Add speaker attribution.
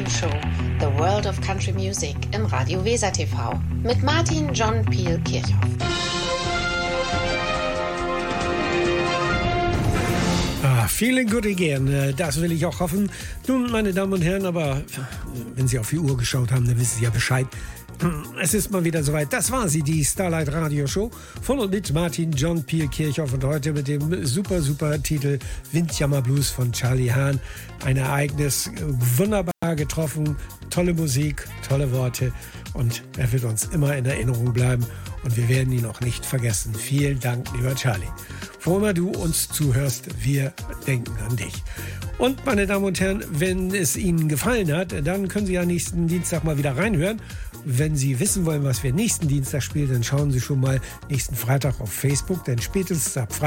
Speaker 1: Show The World of Country Music im Radio Weser TV mit Martin John Peel Kirchhoff.
Speaker 2: Feeling good again, das will ich auch hoffen. Nun, meine Damen und Herren, aber wenn Sie auf die Uhr geschaut haben, dann wissen Sie ja Bescheid. Es ist mal wieder soweit. Das war sie, die Starlight Radio Show von und mit Martin John Peel Kirchhoff und heute mit dem super Titel Windjammer Blues von Charlie Hahn. Ein Ereignis, wunderbar getroffen, tolle Musik, tolle Worte und er wird uns immer in Erinnerung bleiben und wir werden ihn auch nicht vergessen. Vielen Dank, lieber Charlie. Wo immer du uns zuhörst, wir denken an dich. Und meine Damen und Herren, wenn es Ihnen gefallen hat, dann können Sie ja nächsten Dienstag mal wieder reinhören. Wenn Sie wissen wollen, was wir nächsten Dienstag spielen, dann schauen Sie schon mal nächsten Freitag auf Facebook, denn spätestens ab Freitag